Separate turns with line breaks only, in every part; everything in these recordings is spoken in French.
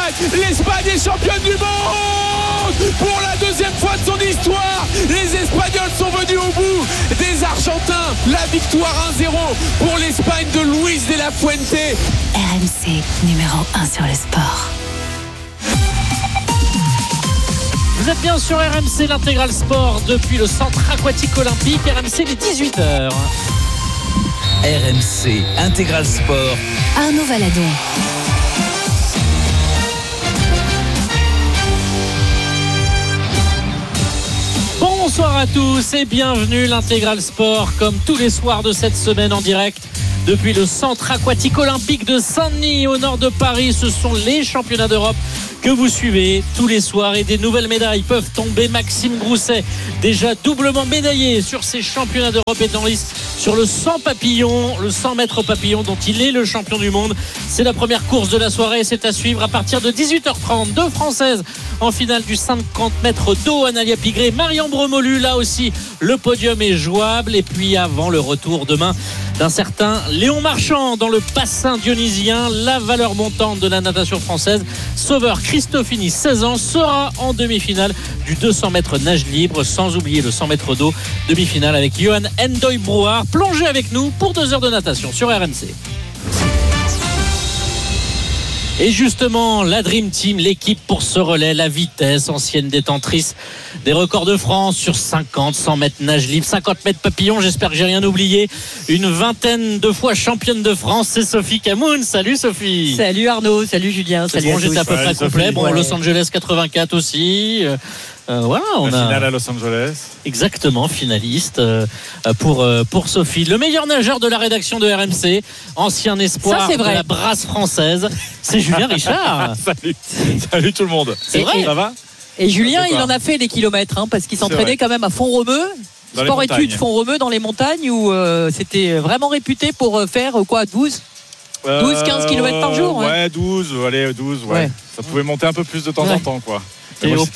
l'Espagne est championne du monde pour la deuxième fois de son histoire. Les Espagnols sont venus au bout des Argentins. La victoire 1-0 pour l'Espagne de Luis de la Fuente.
RMC numéro 1 sur le sport.
Vous êtes bien sur RMC, l'intégral sport depuis le centre aquatique olympique. RMC, les 18h.
RMC intégral sport.
Arnaud Valadon.
Bonsoir à tous et bienvenue. L'intégral sport, comme tous les soirs de cette semaine en direct depuis le centre aquatique olympique de Saint-Denis au nord de Paris. Ce sont les championnats d'Europe que vous suivez tous les soirs et des nouvelles médailles peuvent tomber. Maxime Grousset, déjà doublement médaillé sur ces championnats d'Europe, est en lice sur le 100 papillons, le 100 mètres papillon dont il est le champion du monde. C'est la première course de la soirée, c'est à suivre à partir de 18h30. Deux Françaises en finale du 50 mètres d'eau, Analia Pigré, Marion Bremolu. Là aussi, le podium est jouable. Et puis avant le retour demain d'un certain Léon Marchand dans le bassin dionysien, la valeur montante de la natation française. Sauveur Christophini, 16 ans, sera en demi-finale du 200 mètres nage libre, sans oublier le 100 mètres d'eau, demi-finale avec Johan Endoy-Brouard. Plongez avec nous pour 2 heures de natation sur RMC. Et justement, la Dream Team, l'équipe pour ce relais, la vitesse, ancienne détentrice des records de France sur 50, 100 mètres nage libre, 50 mètres papillon, j'espère que j'ai rien oublié. Une vingtaine de fois championne de France, c'est Sophie Camoun. Salut Sophie.
Salut Arnaud, salut Julien, salut
bon,
à tous.
J'étais à peu près complet. Bon, ouais. Los Angeles 84 aussi. Voilà, on a
finale à Los Angeles.
Exactement, finaliste pour Sophie. Le meilleur nageur de la rédaction de RMC, ancien espoir de la brasse française, c'est Julien Richard.
Salut tout le monde.
C'est vrai,
ça va?
Et Julien, il en a fait des kilomètres, parce qu'il s'entraînait quand même à Font-Romeu. Sport-études Font-Romeu dans les montagnes où c'était vraiment réputé pour faire 12 15 km par jour.
Ouais, 12, ouais. Ça pouvait monter un peu plus de temps en temps, quoi. Mais moi,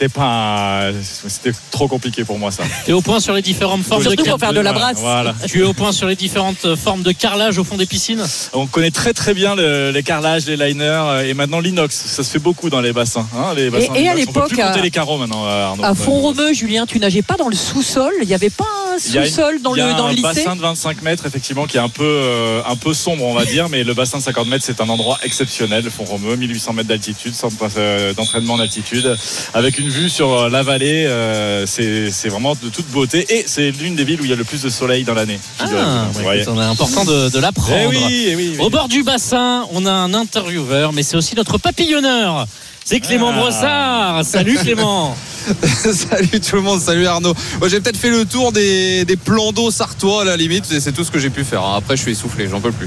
c'était trop compliqué pour moi, ça.
Tu es au point sur les différentes formes
surtout pour faire de la brasse.
Voilà.
Tu es au point sur les différentes formes de carrelage au fond des piscines.
On connaît très très bien les carrelages, les liners et maintenant l'inox. Ça se fait beaucoup dans les bassins. Les bassins
et à l'époque,
on peut plus compter les carreaux maintenant. Arnaud.
À Font-Romeu, Julien, tu nageais pas dans le sous-sol. Il n'y avait pas un sous-sol dans le lycée. Il y a un bassin de 25 mètres effectivement qui est un peu sombre, on va dire, mais le bassin de 50 mètres, c'est un endroit exceptionnel. Font-Romeu, 1800 mètres d'altitude, centre d'entraînement d'altitude, avec une vue sur la vallée. C'est vraiment de toute beauté et c'est l'une des villes où il y a le plus de soleil dans l'année.
C'est important de l'apprendre.
Oui.
Au bord du bassin, on a un intervieweur, mais c'est aussi notre papillonneur. C'est Clément Brossard. Salut Clément.
Salut tout le monde, salut Arnaud. Moi, j'ai peut-être fait le tour des plans d'eau sartois à la limite, c'est tout ce que j'ai pu faire. Après je suis essoufflé, j'en peux plus.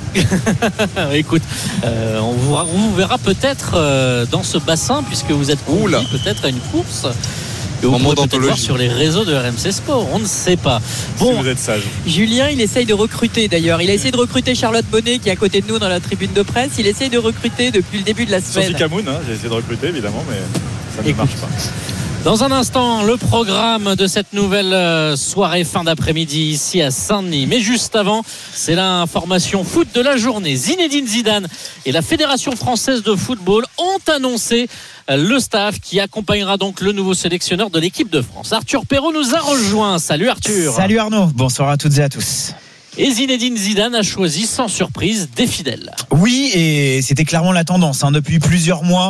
Écoute, on vous verra peut-être dans ce bassin puisque vous êtes convié peut-être à une course que vous pourrez peut-être voir sur les réseaux de RMC Sport, on ne sait pas.
Bon, si vous êtes sage.
Julien, il essaye de recruter d'ailleurs. Il a essayé de recruter Charlotte Bonnet qui est à côté de nous dans la tribune de presse. Il essaye de recruter depuis le début de la semaine.
Sophie Camoun, j'ai essayé de recruter évidemment, mais ça ne marche pas.
Dans un instant, le programme de cette nouvelle soirée fin d'après-midi ici à Saint-Denis. Mais juste avant, c'est l'information foot de la journée. Zinedine Zidane et la Fédération française de football ont annoncé le staff qui accompagnera donc le nouveau sélectionneur de l'équipe de France. Arthur Perrault nous a rejoint. Salut Arthur.
Salut Arnaud, bonsoir à toutes et à tous.
Et Zinedine Zidane a choisi sans surprise des fidèles.
Oui, et c'était clairement la tendance depuis plusieurs mois,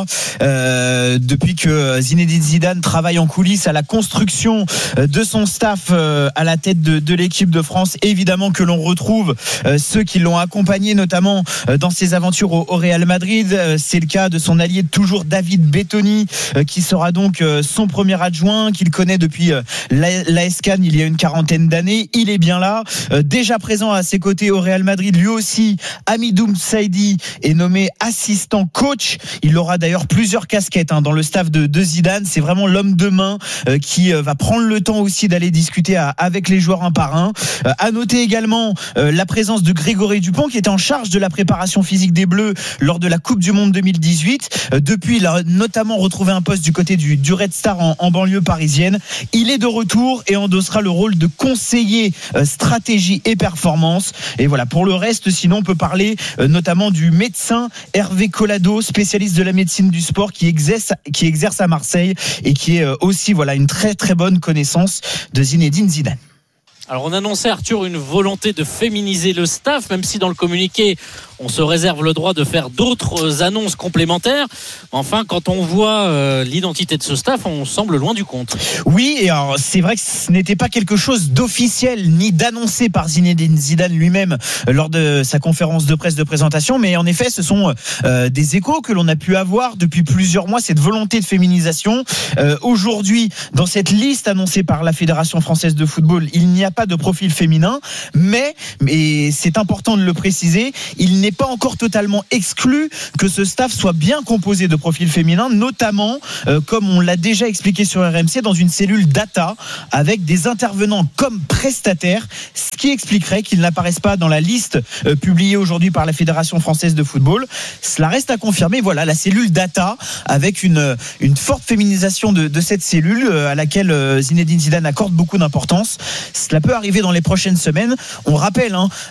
depuis que Zinedine Zidane travaille en coulisses à la construction de son staff à la tête de l'équipe de France. Évidemment que l'on retrouve ceux qui l'ont accompagné, notamment dans ses aventures au Real Madrid. C'est le cas de son allié de toujours, David Bettoni, qui sera donc son premier adjoint, qu'il connaît depuis l'AS Cannes il y a une quarantaine d'années. Il est bien là, déjà présent à ses côtés au Real Madrid. Lui aussi, Hamidou Saïdi est nommé assistant coach. Il aura d'ailleurs plusieurs casquettes dans le staff de Zidane. C'est vraiment l'homme de main qui va prendre le temps aussi d'aller discuter avec les joueurs un par un. À noter également la présence de Grégory Dupont qui était en charge de la préparation physique des Bleus lors de la Coupe du Monde 2018. Depuis, il a notamment retrouvé un poste du côté du Red Star en banlieue parisienne. Il est de retour et endossera le rôle de conseiller stratégie et performance performance. Et voilà, pour le reste, sinon on peut parler notamment du médecin Hervé Collado, spécialiste de la médecine du sport, qui exerce à Marseille et qui est aussi une très très bonne connaissance de Zinedine Zidane.
Alors on annonçait, Arthur, une volonté de féminiser le staff, même si dans le communiqué on se réserve le droit de faire d'autres annonces complémentaires. Enfin, quand on voit l'identité de ce staff, on semble loin du compte.
Oui, et alors c'est vrai que ce n'était pas quelque chose d'officiel ni d'annoncé par Zinedine Zidane lui-même lors de sa conférence de presse de présentation, mais en effet ce sont des échos que l'on a pu avoir depuis plusieurs mois, cette volonté de féminisation. Aujourd'hui, dans cette liste annoncée par la Fédération française de football, il n'y a pas de profil féminin, mais c'est important de le préciser, il n'est pas encore totalement exclu que ce staff soit bien composé de profils féminins, notamment comme on l'a déjà expliqué sur RMC, dans une cellule data avec des intervenants comme prestataires, ce qui expliquerait qu'ils n'apparaissent pas dans la liste publiée aujourd'hui par la Fédération française de football. Cela reste à confirmer. Voilà, la cellule data avec une forte féminisation de cette cellule à laquelle Zinedine Zidane accorde beaucoup d'importance. Cela peut arriver dans les prochaines semaines. On rappelle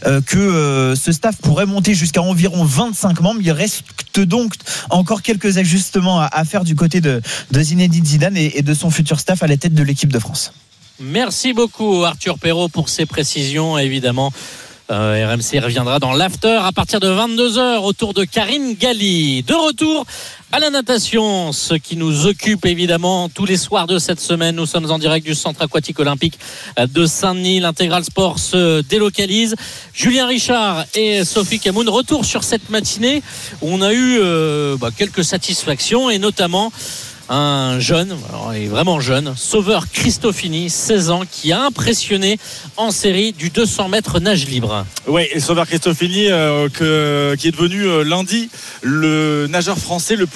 que ce staff pourrait monter jusqu'à environ 25 membres. Il reste donc encore quelques ajustements à faire du côté de Zinedine Zidane et de son futur staff à la tête de l'équipe de France.
Merci beaucoup Arthur Perrault pour ces précisions. Évidemment, RMC reviendra dans l'after à partir de 22h autour de Karine Galli. De retour à la natation, ce qui nous occupe évidemment tous les soirs de cette semaine. Nous sommes en direct du centre aquatique olympique de Saint-Denis. L'Intégral Sport se délocalise. Julien Richard et Sophie Camoun, retour sur cette matinée où on a eu quelques satisfactions, et notamment un jeune, alors il est vraiment jeune, Sauveur Cristofini, 16 ans, qui a impressionné en série du 200 mètres nage libre.
Oui, et Sauveur Cristofini qui est devenu lundi le nageur français le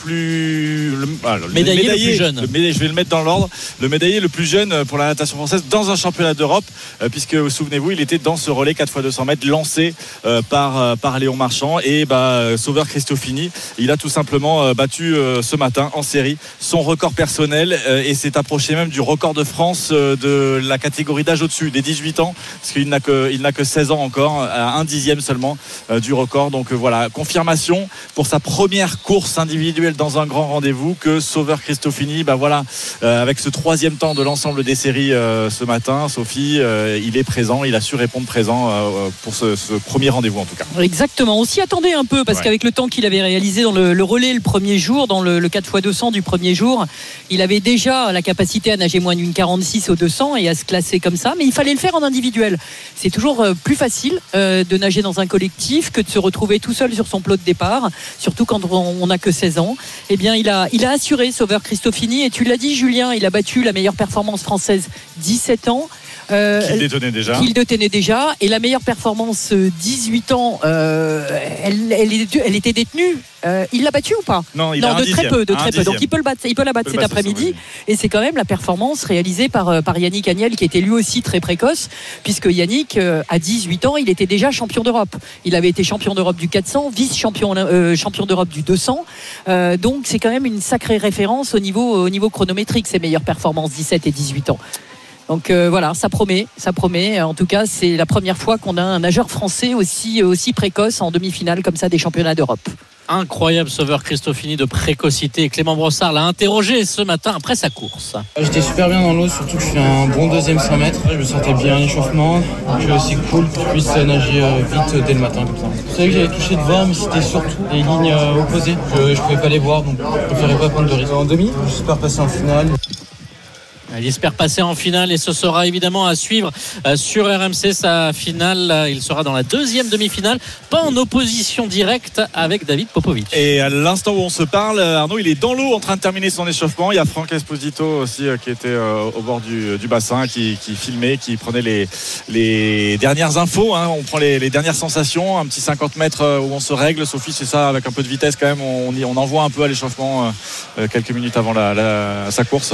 médaillé le plus jeune. Je vais le mettre dans l'ordre. Le médaillé le plus jeune pour la natation française dans un championnat d'Europe, puisque souvenez-vous, il était dans ce relais 4x200 mètres lancé par Léon Marchand. Et Sauveur Cristofini, il a tout simplement battu ce matin en série son record personnel et s'est approché même du record de France de la catégorie d'âge au-dessus des 18 ans, parce qu'il n'a que 16 ans encore, à un dixième seulement du record. Donc voilà, confirmation pour sa première course individuelle dans un grand rendez-vous que Sauveur Cristofini, avec ce troisième temps de l'ensemble des séries ce matin, Sophie, il est présent, il a su répondre présent pour ce premier rendez-vous en tout cas.
Exactement, on s'y attendait un peu parce qu'avec le temps qu'il avait réalisé dans le relais le premier jour, dans le 4x200 du premier jour, il avait déjà la capacité à nager moins d'une 46 au 200 et à se classer comme ça, mais il fallait le faire en individuel. C'est toujours plus facile de nager dans un collectif que de se retrouver tout seul sur son plot de départ, surtout quand on n'a que 16 ans. Eh bien, il a assuré Sauveur Cristofini, et tu l'as dit Julien, il a battu la meilleure performance française 17 ans. Qu'il détenait déjà, et la meilleure performance 18 ans, elle était détenue. Il l'a battue ou pas?
Non,
de très peu. Donc il peut la battre cet après-midi, et c'est quand même la performance réalisée par Yannick Agnel, qui était lui aussi très précoce, puisque Yannick, à 18 ans, il était déjà champion d'Europe. Il avait été champion d'Europe du 400, vice-champion d'Europe du 200. Donc c'est quand même une sacrée référence au niveau chronométrique, ses meilleures performances 17 et 18 ans. Donc voilà, ça promet. En tout cas, c'est la première fois qu'on a un nageur français aussi précoce en demi-finale comme ça des championnats d'Europe.
Incroyable Sauveur Cristofini de précocité. Clément Brossard l'a interrogé ce matin après sa course.
J'étais super bien dans l'eau, surtout que je fais un bon deuxième 100 mètres. Je me sentais bien à l'échauffement. Puis aussi cool que je puisse nager vite dès le matin comme ça. C'est vrai que j'avais touché devant, mais c'était surtout les lignes opposées. Je pouvais pas les voir, donc je préférais pas prendre de risque. En demi, j'espère passer en finale.
Il espère passer en finale, et ce sera évidemment à suivre sur RMC. Sa finale, il sera dans la deuxième demi-finale, pas en opposition directe avec David Popovic.
Et à l'instant où on se parle, Arnaud, il est dans l'eau en train de terminer son échauffement. Il y a Franck Esposito aussi qui était au bord du bassin, qui filmait, qui prenait les dernières infos. On prend les dernières sensations, un petit 50 mètres où on se règle. Sophie, c'est ça, avec un peu de vitesse quand même. On envoie un peu à l'échauffement quelques minutes avant sa course.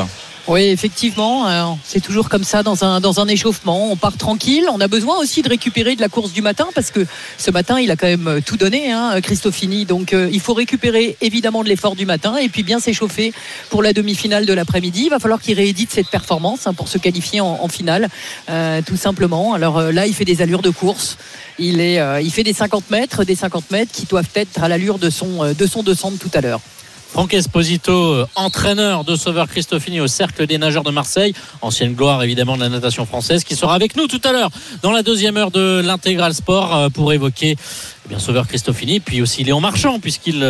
Oui, effectivement, c'est toujours comme ça dans un échauffement. On part tranquille. On a besoin aussi de récupérer de la course du matin parce que ce matin, il a quand même tout donné, Cristofini. Donc, il faut récupérer évidemment de l'effort du matin et puis bien s'échauffer pour la demi-finale de l'après-midi. Il va falloir qu'il réédite cette performance pour se qualifier en finale, tout simplement. Alors là, il fait des allures de course. Il fait des 50 mètres qui doivent être à l'allure de son 200 de tout à l'heure.
Franck Esposito, entraîneur de Sauveur Cristofini au Cercle des Nageurs de Marseille, ancienne gloire évidemment de la natation française, qui sera avec nous tout à l'heure dans la deuxième heure de l'Intégral Sport pour évoquer Sauveur Cristofini, puis aussi Léon Marchand, puisqu'il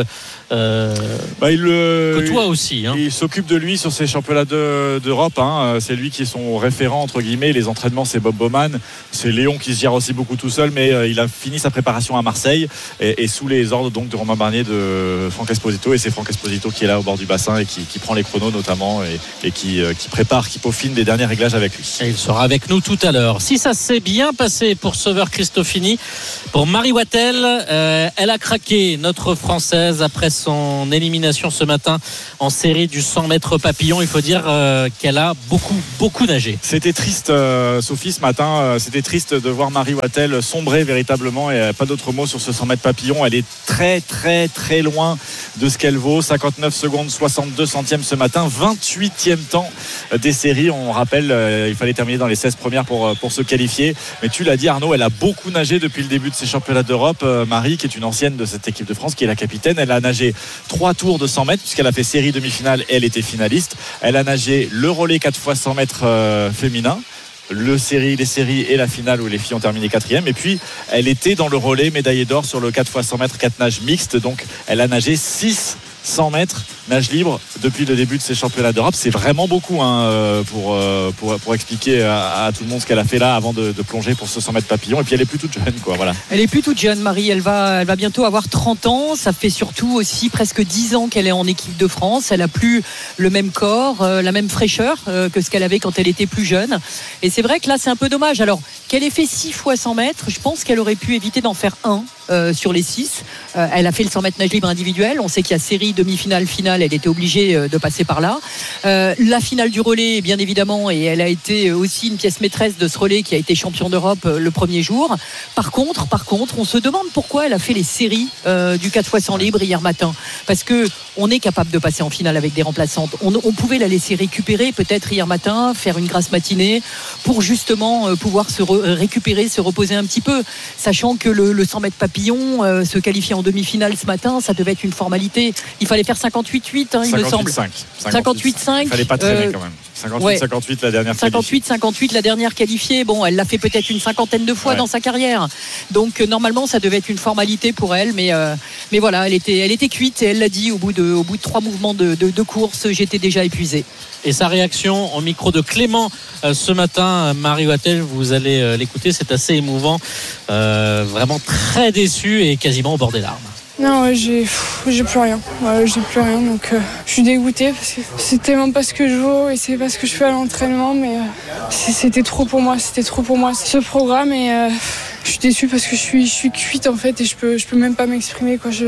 côtoie aussi.
Il s'occupe de lui sur ces championnats d'Europe. C'est lui qui est son référent, entre guillemets. Les entraînements, c'est Bob Bowman. C'est Léon qui se gère aussi beaucoup tout seul, mais il a fini sa préparation à Marseille et sous les ordres donc de Romain Barnier, de Franck Esposito. Et c'est Franck Esposito qui est là au bord du bassin et qui prend les chronos notamment et qui prépare, qui peaufine les derniers réglages avec lui.
Et il sera avec nous tout à l'heure. Si ça s'est bien passé pour Sauveur Cristofini, pour Marie Wattel, elle a craqué, notre Française, après son élimination ce matin en série du 100 mètres papillon. Il faut dire qu'elle a beaucoup nagé.
C'était triste, Sophie, ce matin. C'était triste de voir Marie Wattel sombrer véritablement, et pas d'autre mot sur ce 100 mètres papillon. Elle est très très très loin de ce qu'elle vaut. 59 secondes 62 centièmes ce matin, 28e temps des séries. On rappelle, il fallait terminer dans les 16 premières pour se qualifier, mais tu l'as dit, Arnaud, elle a beaucoup nagé depuis le début de ces championnats d'Europe. Marie, qui est une ancienne de cette équipe de France, qui est la capitaine, elle a nagé 3 tours de 100 mètres puisqu'elle a fait série demi-finale et elle était finaliste. Elle a nagé le relais 4 x 100 mètres féminin, les séries et la finale où les filles ont terminé 4e, et puis elle était dans le relais médaillée d'or sur le 4 x 100 mètres 4 nages mixtes. Donc elle a nagé 100 mètres nage libre depuis le début de ces championnats d'Europe. C'est vraiment beaucoup pour expliquer à tout le monde ce qu'elle a fait là avant de plonger pour ce 100 mètres papillon. Et puis elle est plus toute jeune, voilà.
Elle est plus toute jeune, Marie. Elle va bientôt avoir 30 ans. Ça fait surtout aussi presque 10 ans qu'elle est en équipe de France. Elle a plus le même corps, la même fraîcheur que ce qu'elle avait quand elle était plus jeune. Et c'est vrai que là, c'est un peu dommage. Alors qu'elle ait fait 6 fois 100 mètres, je pense qu'elle aurait pu éviter d'en faire un sur les 6. Elle a fait le 100 mètres nage libre individuel. On sait qu'il y a série, demi-finale, finale. Elle était obligée de passer par là. La finale du relais, bien évidemment, et elle a été aussi une pièce maîtresse de ce relais qui a été champion d'Europe le premier jour. Par contre, on se demande pourquoi elle a fait les séries du 4 x 100 libre hier matin. Parce que on est capable de passer en finale avec des remplaçantes. On pouvait la laisser récupérer peut-être hier matin, faire une grasse matinée pour justement pouvoir se récupérer, se reposer un petit peu. Sachant que le 100 mètres papillon, se qualifier en demi-finale ce matin, ça devait être une formalité. Il fallait faire 58-8, il me semble. 58-5.
Il fallait pas traîner quand même. 58-58 la dernière qualifiée.
58-58 la dernière qualifiée. Bon, elle l'a fait peut-être une cinquantaine de fois dans sa carrière. Donc normalement, ça devait être une formalité pour elle, mais voilà, elle était cuite et elle l'a dit au bout de 3 mouvements de course, j'étais déjà épuisée.
Et sa réaction au micro de Clément ce matin, Marie Wattel, vous allez l'écouter, c'est assez émouvant, vraiment très déçue et quasiment au bord des larmes.
Non, j'ai plus rien. J'ai plus rien, donc je suis dégoûtée parce que c'est tellement pas ce que je vaux et c'est pas ce que je fais à l'entraînement, mais c'était trop pour moi, ce programme, et je suis déçue parce que je suis cuite en fait et je peux même pas m'exprimer, quoi.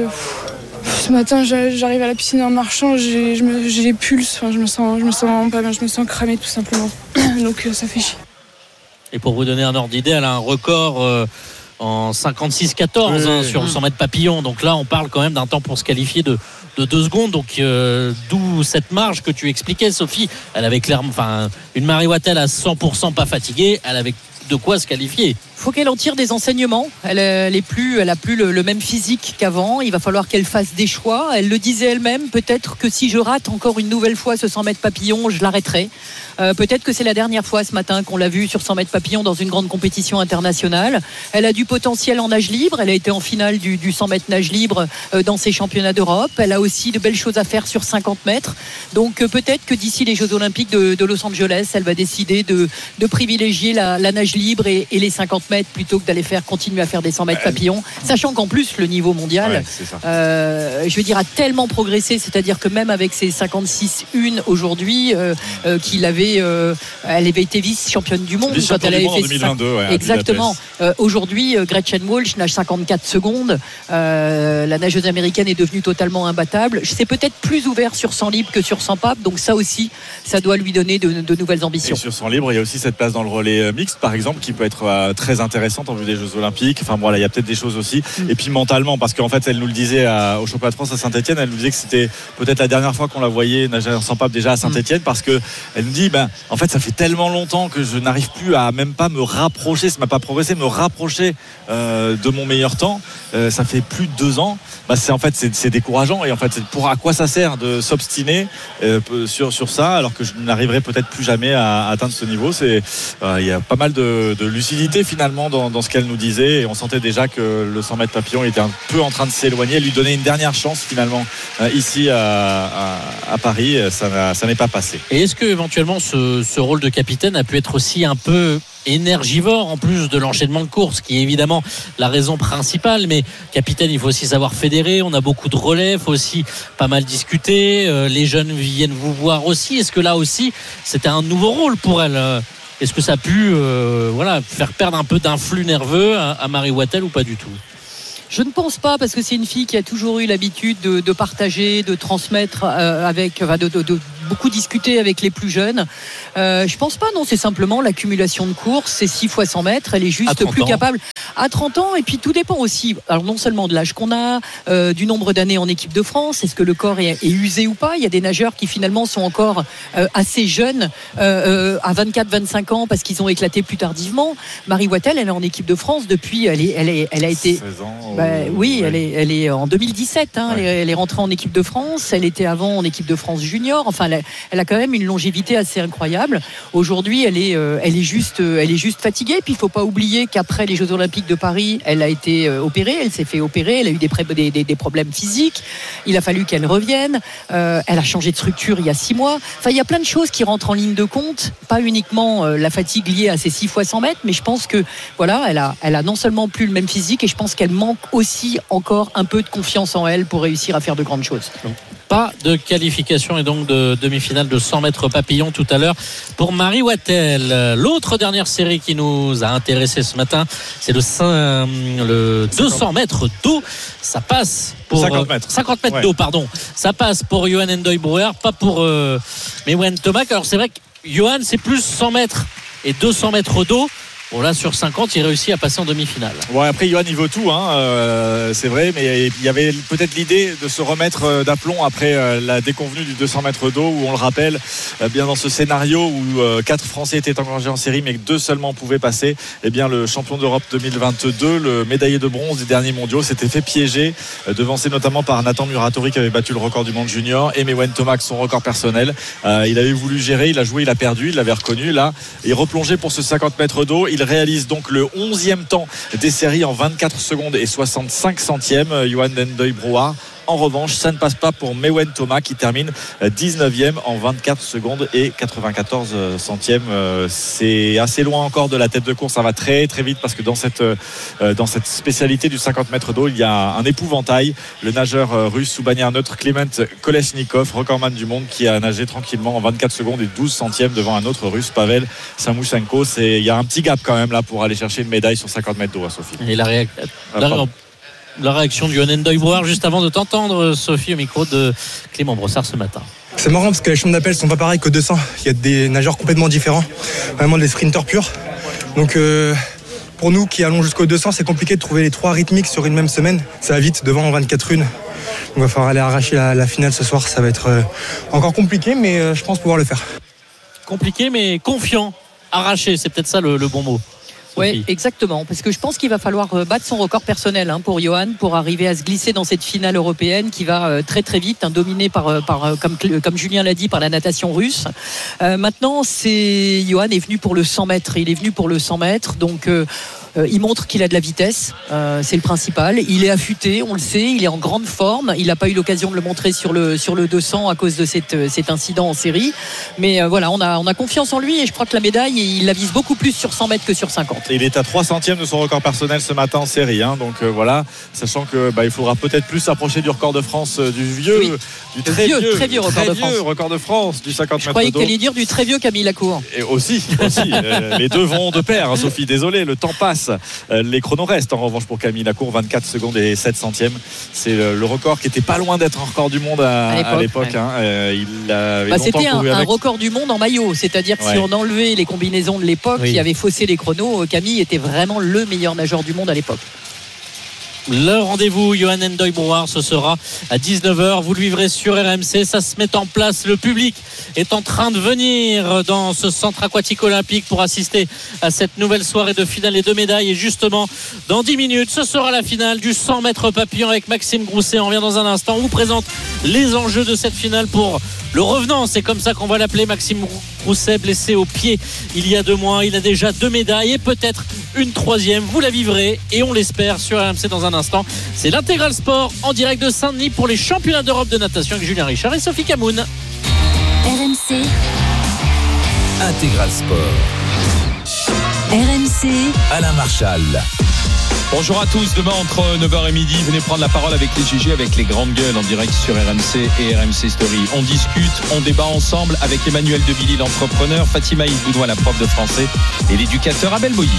Ce matin, j'arrive à la piscine en marchant, j'ai les pulses, je me sens vraiment pas bien, je me sens cramée tout simplement. Donc ça fait chier.
Et pour vous donner un ordre d'idée, elle a un record en 56-14 sur le 100 mètres papillon. Donc là, on parle quand même d'un temps pour se qualifier de 2 secondes. Donc d'où cette marge que tu expliquais, Sophie. Elle avait clairement, une Marie Wattel à 100% pas fatiguée. Elle avait de quoi se qualifier.
Faut qu'elle en tire des enseignements. Elle a plus le même physique qu'avant. Il va falloir qu'elle fasse des choix. Elle le disait elle-même. Peut-être que si je rate encore une nouvelle fois ce 100 mètres papillon, je l'arrêterai. Peut-être que c'est la dernière fois ce matin qu'on l'a vue sur 100 mètres papillon dans une grande compétition internationale. Elle a du potentiel en nage libre. Elle a été en finale du 100 mètres nage libre dans ses championnats d'Europe. Elle a aussi de belles choses à faire sur 50 mètres. Donc peut-être que d'ici les Jeux Olympiques de Los Angeles, elle va décider de privilégier la nage libre et les 50 mètres plutôt que d'aller continuer à faire des 100 mètres papillons, sachant qu'en plus le niveau mondial je veux dire a tellement progressé, c'est-à-dire que même avec ses 56-1 aujourd'hui elle avait été vice-championne du monde
quand elle avait fait 2022,
exactement. Aujourd'hui Gretchen Walsh nage 54 secondes, la nageuse américaine est devenue totalement imbattable. C'est peut-être plus ouvert sur 100 libre que sur 100 pape, donc ça aussi ça doit lui donner de nouvelles ambitions.
Et sur 100 libre il y a aussi cette place dans le relais mixte par exemple qui peut être très intéressante en vue des Jeux Olympiques. Enfin voilà, il y a peut-être des choses aussi. Et puis mentalement, parce qu'en fait elle nous le disait au championnat de France à Saint-Etienne, elle nous disait que c'était peut-être la dernière fois qu'on la voyait nager en 100 pape déjà à Saint-Etienne, parce que elle nous dit en fait ça fait tellement longtemps que je n'arrive plus à même pas me rapprocher, ça m'a pas progressé, me rapprocher de mon meilleur temps. Ça fait plus de 2 ans. C'est décourageant, et en fait à quoi ça sert de s'obstiner sur ça alors que je n'arriverai peut-être plus jamais à atteindre ce niveau. Il y a pas mal de lucidité finalement dans ce qu'elle nous disait, et on sentait déjà que le 100 mètres papillon était un peu en train de s'éloigner. Elle lui donnait une dernière chance finalement ici à Paris. Ça n'est pas passé.
Et est-ce que éventuellement ce rôle de capitaine a pu être aussi un peu énergivore en plus de l'enchaînement de courses, qui est évidemment la raison principale, mais capitaine, il faut aussi savoir fédérer, on a beaucoup de relais, il faut aussi pas mal discuter, les jeunes viennent vous voir aussi. Est-ce que là aussi c'était un nouveau rôle pour elle? Est-ce que ça a pu faire perdre un peu d'influx nerveux à Marie Wattel ou pas du tout?
Je ne pense pas, parce que c'est une fille qui a toujours eu l'habitude de partager, de transmettre de beaucoup discuter avec les plus jeunes. Je pense pas, non, c'est simplement l'accumulation de courses, c'est 6 fois 100 mètres, elle est juste plus capable à 30 ans, et puis tout dépend aussi, alors non seulement de l'âge qu'on a, du nombre d'années en équipe de France, est-ce que le corps est usé ou pas. Il y a des nageurs qui finalement sont encore assez jeunes à 24-25 ans parce qu'ils ont éclaté plus tardivement. Marie Wattel, elle est en équipe de France depuis, elle a été
16 ans,
oui, elle est en 2017 elle est rentrée en équipe de France, elle était avant en équipe de France junior, enfin elle a quand même une longévité assez incroyable. Aujourd'hui elle est juste fatiguée, puis il ne faut pas oublier qu'après les Jeux Olympiques de Paris, elle a été opérée, elle s'est fait opérer, elle a eu des problèmes physiques, il a fallu qu'elle revienne, elle a changé de structure il y a 6 mois, enfin il y a plein de choses qui rentrent en ligne de compte, pas uniquement la fatigue liée à ces 6 fois 100 mètres, mais je pense que elle a non seulement plus le même physique, et je pense qu'elle manque aussi encore un peu de confiance en elle pour réussir à faire de grandes choses.
Pas de qualification et donc de demi-finale de 100 mètres papillon tout à l'heure pour Marie Wattel. L'autre dernière série qui nous a intéressé ce matin, c'est le 200 mètres d'eau. Ça passe pour 50 mètres d'eau, pardon. Ça passe pour Johan Endoy-Brouwer, pas pour Mewen Tomac. Alors c'est vrai que Johan, c'est plus 100 mètres et 200 mètres d'eau. Bon, là sur 50 il réussit à passer en demi-finale.
Après Johan il vaut tout c'est vrai, mais il y avait peut-être l'idée de se remettre d'aplomb après la déconvenue du 200 mètres d'eau, où on le rappelle bien dans ce scénario où 4 Français étaient engagés en série mais que 2 seulement pouvaient passer, le champion d'Europe 2022, le médaillé de bronze des derniers mondiaux, s'était fait piéger, devancé notamment par Nathan Muratori qui avait battu le record du monde junior, et Mewen Tomac son record personnel. Il avait voulu gérer, il a joué, il a perdu, il l'avait reconnu, là il replongeait pour ce 50 mètres d'eau. Il réalise donc le 11e temps des séries en 24 secondes et 65 centièmes, Johan Endoy-Brouwer. En revanche, ça ne passe pas pour Mewen Tomac qui termine 19e en 24 secondes et 94 centièmes. C'est assez loin encore de la tête de course. Ça va très très vite parce que dans cette spécialité du 50 mètres d'eau, il y a un épouvantail. Le nageur russe sous bannière neutre Clement Kolesnikov, recordman du monde, qui a nagé tranquillement en 24 secondes et 12 centièmes devant un autre russe, Pavel Samoushenko. Il y a un petit gap quand même là pour aller chercher une médaille sur 50 mètres d'eau, Sophie.
Et la réaction du Johan Endoy-Brouwer juste avant de t'entendre, Sophie, au micro de Clément Brossard ce matin.
C'est marrant parce que les chambres d'appel sont pas pareilles qu'au 200. Il y a des nageurs complètement différents, vraiment des sprinteurs purs. Donc pour nous qui allons jusqu'au 200, c'est compliqué de trouver les 3 rythmiques sur une même semaine. Ça va vite, devant en 24-1. Donc il va falloir aller arracher la finale ce soir. Ça va être encore compliqué, mais je pense pouvoir le faire.
Compliqué mais confiant. Arraché, c'est peut-être ça le bon mot.
Oui, exactement, parce que je pense qu'il va falloir battre son record personnel pour Johan, pour arriver à se glisser dans cette finale européenne qui va très très vite, dominée par comme Julien l'a dit, par la natation russe. Maintenant, Johan est venu pour le 100 mètres, il est venu pour le 100 mètres, donc Il montre qu'il a de la vitesse, c'est le principal. Il est affûté, on le sait, il est en grande forme. Il n'a pas eu l'occasion de le montrer sur le 200 à cause de cet incident en série. Mais voilà, on a confiance en lui et je crois que la médaille, il la vise beaucoup plus sur 100 mètres que sur 50.
Et il est à 3 centièmes de son record personnel ce matin en série. Donc voilà, sachant que il faudra peut-être plus s'approcher du record de France, du très vieux record de France du 50 mètres.
Je croyais qu'elle allait dire du très vieux Camille Lacour.
Et aussi les deux vont de pair, Sophie, désolé, le temps passe, les chronos restent en revanche pour Camille Lacour, 24 secondes et 7 centièmes, c'est le record qui était pas loin d'être un record du monde à l'époque. Il avait
c'était un record du monde en maillot, c'est-à-dire que si on enlevait les combinaisons de l'époque qui avaient faussé les chronos, Camille était vraiment le meilleur nageur du monde à l'époque.
Le rendez-vous Johan Ndoye Brouard, ce sera à 19h. Vous le vivrez sur RMC. Ça se met en place. Le public est en train de venir dans ce centre aquatique olympique pour assister à cette nouvelle soirée de finale et de médailles. Et justement, dans 10 minutes, ce sera la finale du 100 mètres papillon avec Maxime Grousset. On revient dans un instant. On vous présente les enjeux de cette finale pour le revenant. C'est comme ça qu'on va l'appeler. Maxime Grousset, blessé au pied il y a 2 mois. Il a déjà 2 médailles et peut-être une 3e. Vous la vivrez et on l'espère sur RMC dans un instant. C'est l'Intégral Sport en direct de Saint-Denis pour les championnats d'Europe de natation avec Julien Richard et Sophie Camoun.
RMC
Intégral Sport.
RMC
Alain Marchal.
Bonjour à tous, demain entre 9h et midi, venez prendre la parole avec les GG, avec les grandes gueules en direct sur RMC et RMC Story. On discute, on débat ensemble avec Emmanuel Debilly, l'entrepreneur, Fatima Iboudouin, la prof de français et l'éducateur Abel Boilly.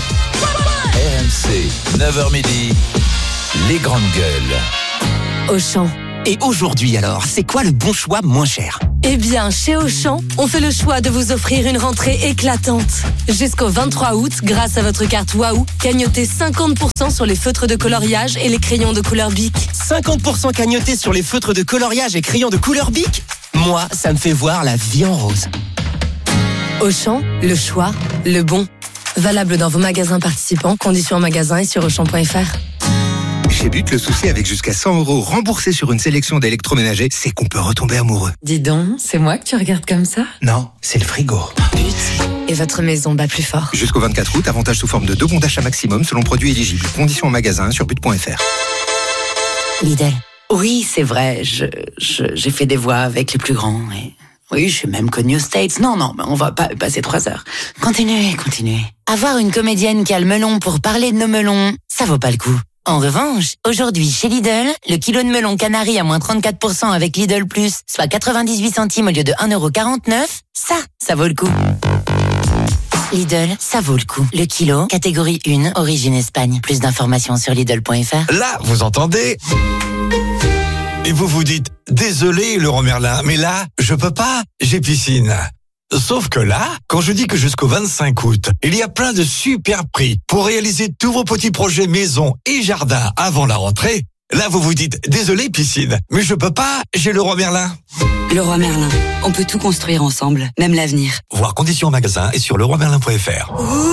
RMC, 9h midi, les grandes gueules.
Auchan. Et aujourd'hui alors, c'est quoi le bon choix moins cher ?
Eh bien, chez Auchan, on fait le choix de vous offrir une rentrée éclatante. Jusqu'au 23 août, grâce à votre carte Waouh, gagnotez 50% sur les feutres de coloriage et les crayons de couleur Bic.
50% cagnotés sur les feutres de coloriage et crayons de couleur Bic ? Moi, ça me fait voir la vie en rose.
Auchan, le choix, le bon. Valable dans vos magasins participants, conditions en magasin et sur Auchan.fr.
Chez But, le souci avec jusqu'à 100 € remboursés sur une sélection d'électroménagers, c'est qu'on peut retomber amoureux.
Dis donc, c'est moi que tu regardes comme ça ?
Non, c'est le frigo.
But. Et votre maison bat plus fort.
Jusqu'au 24 août, avantage sous forme de 2 bons d'achat maximum selon produit éligible. Conditions en magasin sur but.fr.
Lidl. Oui, c'est vrai, j'ai fait des voix avec les plus grands et... Oui, je suis même connue aux States. Non, mais on va pas passer 3 heures. Continuez. Avoir une comédienne qui a le melon pour parler de nos melons, ça vaut pas le coup. En revanche, aujourd'hui, chez Lidl, le kilo de melon canari à moins 34% avec Lidl Plus, soit 98 centimes au lieu de 1,49 €, ça vaut le coup. Lidl, ça vaut le coup. Le kilo, catégorie 1, origine Espagne. Plus d'informations sur Lidl.fr.
Là, vous entendez ? Et vous vous dites, désolé Laurent Merlin, mais là, je peux pas, j'ai piscine. Sauf que là, quand je dis que jusqu'au 25 août, il y a plein de super prix pour réaliser tous vos petits projets maison et jardin avant la rentrée, là vous vous dites, désolé piscine, mais je peux pas, j'ai Leroy Merlin.
Leroy Merlin, on peut tout construire ensemble, même l'avenir.
Voir conditions en magasin et sur leroymerlin.fr.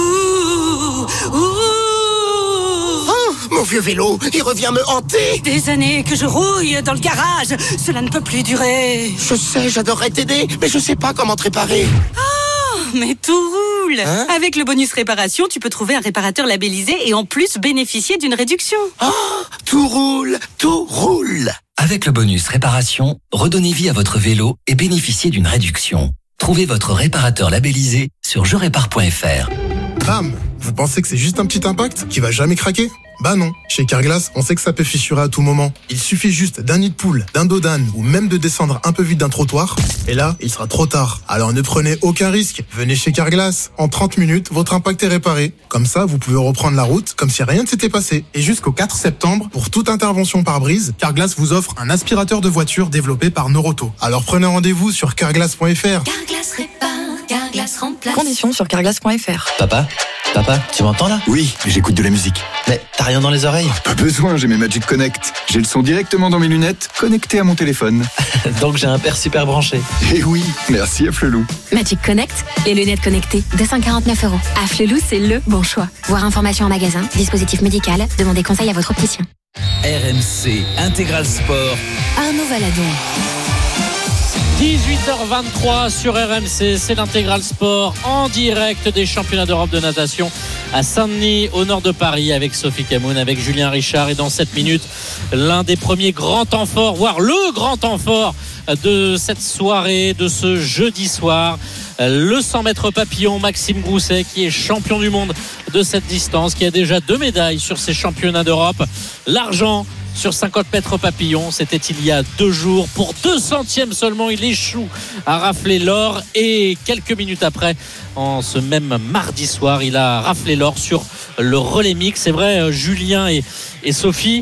Mon vieux vélo, il revient me hanter.
Des années que je rouille dans le garage. Cela ne peut plus durer.
Je sais, j'adorerais t'aider, mais je sais pas comment te réparer.
Oh, mais tout roule. Avec le bonus réparation, tu peux trouver un réparateur labellisé et en plus bénéficier d'une réduction.
Oh, tout roule.
Avec le bonus réparation, redonnez vie à votre vélo et bénéficiez d'une réduction. Trouvez votre réparateur labellisé sur jerépare.fr.
Bam! Vous pensez que c'est juste un petit impact qui va jamais craquer? Bah non, chez Carglass, on sait que ça peut fissurer à tout moment. Il suffit juste d'un nid de poule, d'un dos d'âne ou même de descendre un peu vite d'un trottoir. Et là, il sera trop tard. Alors ne prenez aucun risque. Venez chez Carglass. En 30 minutes, votre impact est réparé. Comme ça, vous pouvez reprendre la route comme si rien ne s'était passé. Et jusqu'au 4 septembre, pour toute intervention par brise, Carglass vous offre un aspirateur de voiture développé par Noroto. Alors prenez rendez-vous sur carglass.fr.
Carglass répare, Carglass remplace.
Conditions sur carglass.fr.
Papa, tu m'entends là?
Oui, j'écoute de la musique.
Mais t'as rien dans les oreilles?
Pas besoin, j'ai mes Magic Connect. J'ai le son directement dans mes lunettes, connecté à mon téléphone.
Donc j'ai un père super branché.
Eh oui, merci à Flelou.
Magic Connect, les lunettes connectées, 249 €. À Flelou, c'est le bon choix. Voir information en magasin, dispositif médical, demandez conseil à votre opticien.
RMC Intégral Sport.
Arnaud Valadon.
18h23 sur RMC, c'est l'Intégral Sport en direct des championnats d'Europe de natation à Saint-Denis, au nord de Paris, avec Sophie Camoun, avec Julien Richard. Et dans 7 minutes, l'un des premiers grands temps forts, voire le grand temps fort de cette soirée, de ce jeudi soir. Le 100 mètres papillon, Maxime Grousset, qui est champion du monde de cette distance, qui a déjà 2 médailles sur ces championnats d'Europe. L'argent sur 50 mètres papillon, c'était il y a 2 jours. Pour 2 centièmes seulement, il échoue à rafler l'or. Et quelques minutes après, en ce même mardi soir, il a raflé l'or sur le relais mix. C'est vrai, Julien et Sophie,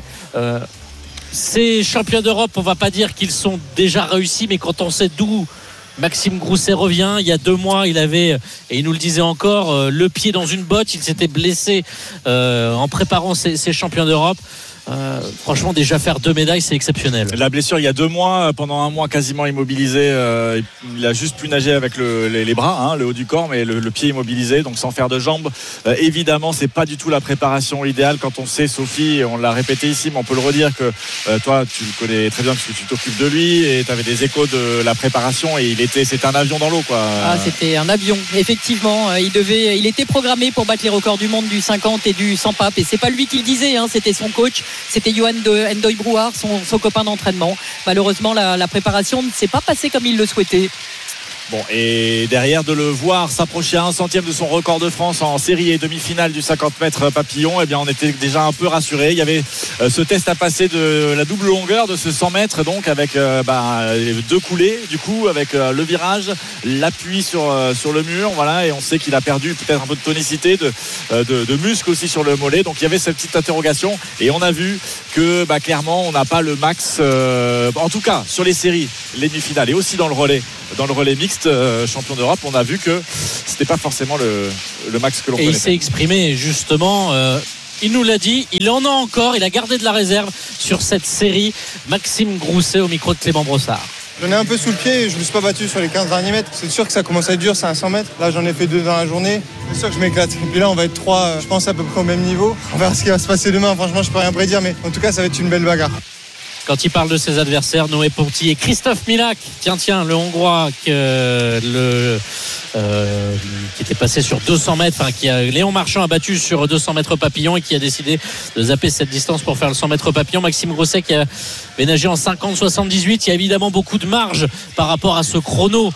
ces champions d'Europe, on ne va pas dire qu'ils sont déjà réussis, mais quand on sait d'où Maxime Grousset revient, il y a 2 mois, il avait, et il nous le disait encore, le pied dans une botte. Il s'était blessé en préparant ces champions d'Europe. Franchement, déjà faire 2 médailles, c'est exceptionnel.
La blessure il y a 2 mois, pendant 1 mois quasiment immobilisé, il a juste pu nager avec les bras, le haut du corps, mais le pied immobilisé, donc sans faire de jambes. Évidemment, c'est pas du tout la préparation idéale quand on sait, Sophie, et on l'a répété ici, mais on peut le redire que toi, tu le connais très bien parce que tu t'occupes de lui et tu avais des échos de la préparation et c'était un avion dans l'eau, quoi.
Ah, c'était un avion, effectivement. Il était programmé pour battre les records du monde du 50 et du 100 pape, et c'est pas lui qui le disait, c'était son coach. C'était Johan Ndoye Brouard, son copain d'entraînement. Malheureusement, la préparation ne s'est pas passée comme il le souhaitait.
Bon, et derrière de le voir s'approcher à 1 centième de son record de France en série et demi-finale du 50 mètres papillon, eh bien on était déjà un peu rassurés. Il y avait ce test à passer de la double longueur de ce 100 mètres, donc avec 2 coulées du coup, avec le virage, l'appui sur le mur, voilà, et on sait qu'il a perdu peut-être un peu de tonicité, de muscle aussi sur le mollet. Donc il y avait cette petite interrogation et on a vu que clairement on n'a pas le max, en tout cas sur les séries, les demi-finales et aussi dans le relais mixte, champion d'Europe, on a vu que c'était pas forcément le max que l'on connaissait.
Et il s'est exprimé justement, il nous l'a dit, il en a encore, il a gardé de la réserve sur cette série. Maxime Grousset au micro de Clément Brossard.
J'en ai un peu sous le pied et je ne me suis pas battu sur les 15 derniers mètres. C'est sûr que ça commence à être dur, c'est un 100 mètres. Là, j'en ai fait 2 dans la journée. C'est sûr que je m'éclate. Et puis là, on va être 3, je pense, à peu près au même niveau. On verra ce qui va se passer demain. Franchement, je peux rien prédire, mais en tout cas, ça va être une belle bagarre.
Quand il parle de ses adversaires, Noé Ponty et Christophe Milak, tiens, le Hongrois qui était passé sur 200 mètres, Léon Marchand a battu sur 200 mètres papillon et qui a décidé de zapper cette distance pour faire le 100 mètres papillon. Maxime Grousset qui a nagé en 50-78. Il y a évidemment beaucoup de marge par rapport à ce chrono,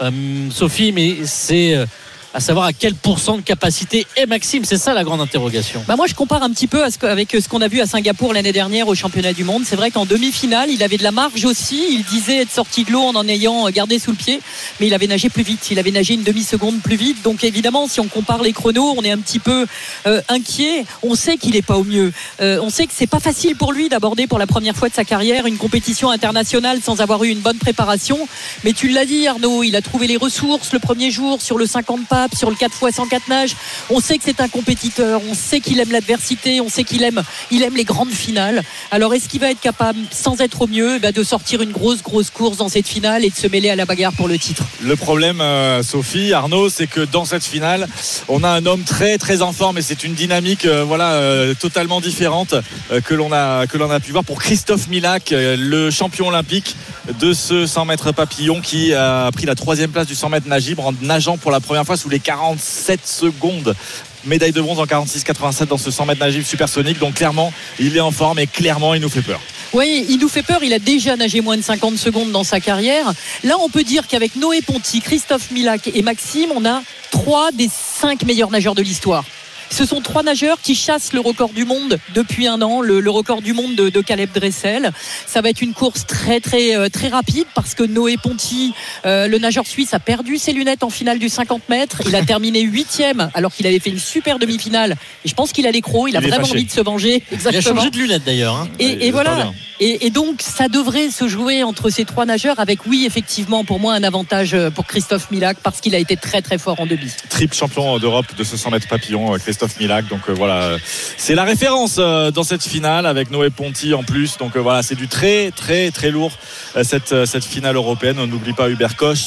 Sophie, mais c'est à savoir à quel pourcent de capacité est Maxime, c'est ça la grande interrogation.
Moi je compare un petit peu avec ce qu'on a vu à Singapour l'année dernière au championnat du monde. C'est vrai qu'en demi-finale il avait de la marge aussi, il disait être sorti de l'eau en ayant gardé sous le pied, mais il avait nagé plus vite, il avait nagé une demi-seconde plus vite. Donc évidemment si on compare les chronos on est un petit peu inquiet. On sait qu'il n'est pas au mieux, on sait que c'est pas facile pour lui d'aborder pour la première fois de sa carrière une compétition internationale sans avoir eu une bonne préparation, mais tu l'as dit Arnaud, il a trouvé les ressources le premier jour sur le 50 pas, sur le 4x100 nage. On sait que c'est un compétiteur, on sait qu'il aime l'adversité, on sait qu'il aime les grandes finales. Alors est-ce qu'il va être capable, sans être au mieux, de sortir une grosse course dans cette finale et de se mêler à la bagarre pour le titre?
Le problème, Sophie, Arnaud, c'est que dans cette finale on a un homme très très en forme et c'est une dynamique totalement différente que l'on a pu voir pour Christophe Milak, le champion olympique de ce 100 mètres papillon qui a pris la 3e place du 100 mètres nage libre en nageant pour la première fois sous les 47 secondes. Médaille de bronze en 46-87 dans ce 100 mètres nage libre supersonique. Donc clairement il est en forme et clairement il nous fait peur.
Oui, il nous fait peur, il a déjà nagé moins de 50 secondes dans sa carrière. Là on peut dire qu'avec Noé Ponty, Christophe Milak et Maxime, on a 3 des 5 meilleurs nageurs de l'histoire. Ce sont 3 nageurs qui chassent le record du monde depuis 1 an, le record du monde de Caleb Dressel. Ça va être une course très très très rapide parce que Noé Ponty, le nageur suisse, a perdu ses lunettes en finale du 50 mètres. Il a terminé 8e alors qu'il avait fait une super demi-finale. Et je pense qu'il a les crocs, il a vraiment envie de se venger.
Exactement. Il a changé de lunettes d'ailleurs.
Et voilà. Et donc ça devrait se jouer entre ces 3 nageurs avec, oui, effectivement, pour moi un avantage pour Christophe Milak parce qu'il a été très très fort en demi.
Triple champion d'Europe de ce 100 mètres papillon, Christophe Milak. Donc voilà, c'est la référence dans cette finale avec Noé Ponty en plus. Donc voilà, c'est du très très très lourd cette finale européenne. On n'oublie pas Hubert Koch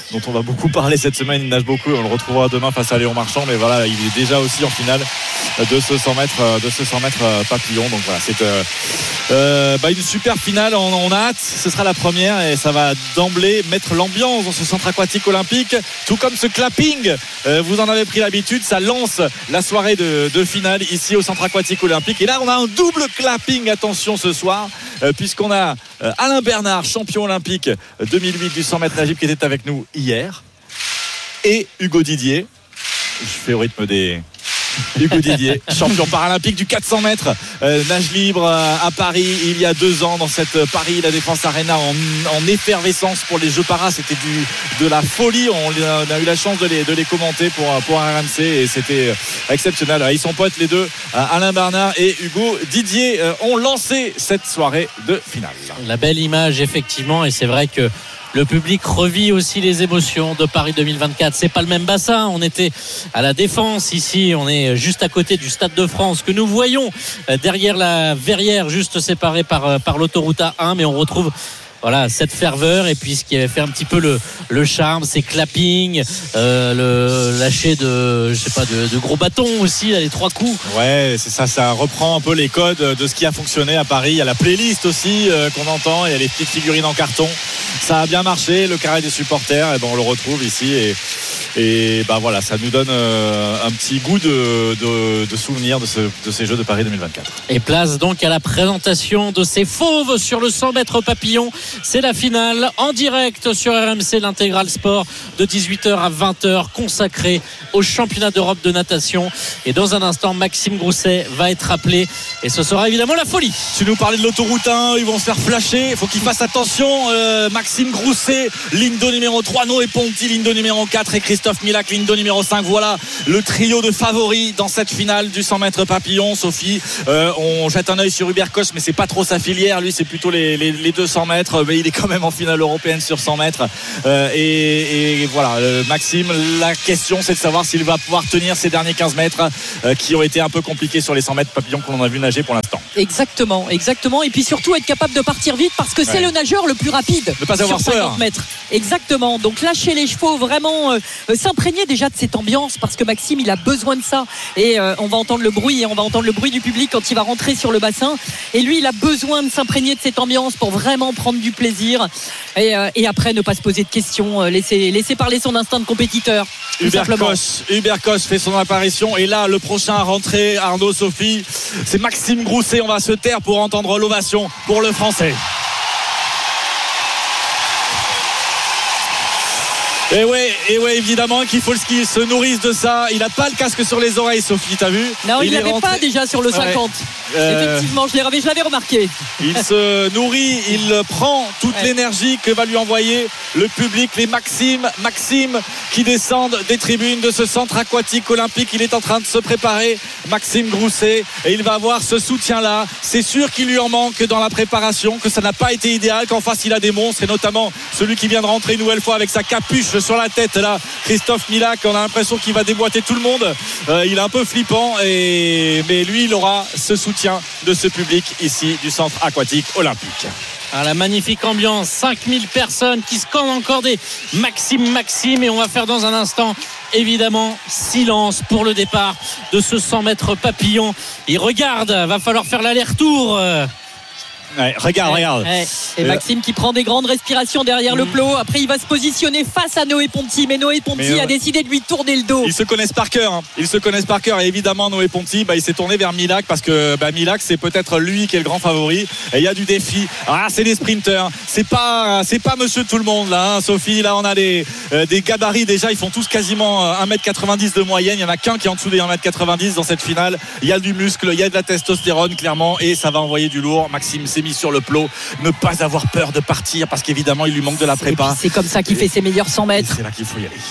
dont on va beaucoup parler cette semaine. Il nage beaucoup, on le retrouvera demain face à Léon Marchand, mais voilà, il est déjà aussi en finale de ce 100 mètres papillon. Donc voilà, c'est une super finale. On a hâte, ce sera la première et ça va d'emblée mettre l'ambiance dans ce centre aquatique olympique, tout comme ce clapping, vous en avez pris l'habitude, ça lance la soirée de finale ici au centre aquatique olympique. Et là on a un double clapping, attention ce soir, puisqu'on a Alain Bernard, champion olympique 2008 du 100 mètres nage libre, qui était avec nous hier, et Hugo Didier, je fais au rythme des Hugo Didier, champion paralympique du 400 mètres nage libre à Paris il y a 2 ans, dans cette Paris La Défense Arena en effervescence pour les Jeux Paras. C'était de la folie. On a eu la chance de les commenter pour RMC et c'était exceptionnel. Ils sont potes les deux, Alain Bernard et Hugo Didier ont lancé cette soirée de finale.
La belle image effectivement, et c'est vrai que le public revit aussi les émotions de Paris 2024. C'est pas le même bassin. On était à la Défense. Ici, on est juste à côté du Stade de France que nous voyons derrière la verrière, juste séparée par l'autoroute A1. Mais on retrouve cette ferveur, et puis ce qui avait fait un petit peu le charme, c'est clapping, le lâcher de gros bâtons aussi, les 3 coups.
Ouais, c'est ça reprend un peu les codes de ce qui a fonctionné à Paris. Il y a la playlist aussi qu'on entend, il y a les petites figurines en carton. Ça a bien marché, le carré des supporters, et on le retrouve ici et voilà, ça nous donne un petit goût de souvenir de ces Jeux de Paris 2024.
Et place donc à la présentation de ces fauves sur le 100 mètres papillon. C'est la finale en direct sur RMC, l'intégral sport, de 18h à 20h, consacrée au championnat d'Europe de natation. Et dans un instant, Maxime Grousset va être appelé et ce sera évidemment la folie.
Tu nous parlais de l'autoroute 1, ils vont se faire flasher, il faut qu'ils fassent attention. Maxime Grousset, ligne de numéro 3, Noé Ponty, ligne de numéro 4 et Christophe Milak, ligne de numéro 5. Voilà le trio de favoris dans cette finale du 100 mètres papillon. Sophie, on jette un œil sur Hubert Kos, mais c'est pas trop sa filière, lui c'est plutôt les 200 mètres, mais il est quand même en finale européenne sur 100 mètres et voilà, Maxime, la question c'est de savoir s'il va pouvoir tenir ces derniers 15 mètres qui ont été un peu compliqués sur les 100 mètres papillon que l'on a vu nager pour l'instant.
Exactement, et puis surtout être capable de partir vite, parce que c'est le nageur le plus rapide,
ne pas avoir
sur 50
peur.
mètres. Exactement, donc lâcher les chevaux, vraiment s'imprégner déjà de cette ambiance, parce que Maxime il a besoin de ça, et on va entendre le bruit du public quand il va rentrer sur le bassin, et lui il a besoin de s'imprégner de cette ambiance pour vraiment prendre du plaisir, et après ne pas se poser de questions, laisser parler son instinct de compétiteur.
Hubert Kos fait son apparition, et là le prochain à rentrer, Arnaud, Sophie, c'est Maxime Grousset. On va se taire pour entendre l'ovation pour le Français. Et ouais, évidemment qu'il faut qu'il se nourrisse de ça. Il n'a pas le casque sur les oreilles, Sophie, t'as vu?
Non, il l'avait pas déjà sur le 50. Effectivement, je l'avais remarqué.
Il se nourrit, il prend toute l'énergie que va lui envoyer le public, les Maxime qui descendent des tribunes de ce centre aquatique olympique. Il est en train de se préparer, Maxime Grousset, et il va avoir ce soutien-là. C'est sûr qu'il lui en manque dans la préparation, que ça n'a pas été idéal, qu'en face il a des monstres, et notamment celui qui vient de rentrer une nouvelle fois avec sa capuche sur la tête, là, Christophe Milak. On a l'impression qu'il va déboîter tout le monde. Il est un peu flippant, mais lui il aura ce soutien de ce public ici du centre aquatique olympique.
La magnifique ambiance, 5000 personnes qui scandent encore des Maxime, et on va faire dans un instant évidemment silence pour le départ de ce 100 mètres papillon. Il regarde, va falloir faire l'aller-retour.
Ouais, regarde.
Et Maxime qui prend des grandes respirations derrière le plot. Après il va se positionner face à Noé Ponty, mais Noé Ponty a décidé de lui tourner le dos.
Ils se connaissent par cœur, et évidemment Noé Ponty il s'est tourné vers Milak, parce que Milak c'est peut-être lui qui est le grand favori, et il y a du défi. C'est des sprinteurs, c'est pas monsieur tout le monde là, hein, Sophie. Là on a des gabarits déjà, ils font tous quasiment 1m90 de moyenne. Il y en a qu'un qui est en dessous des 1m90 dans cette finale. Il y a du muscle, il y a de la testostérone clairement, et ça va envoyer du lourd. Maxime s'est mis sur le plot, ne pas avoir peur de partir, parce qu'évidemment il lui manque de la prépa.
C'est comme ça qu'il fait ses meilleurs 100 mètres.
Et c'est là qu'il faut y aller.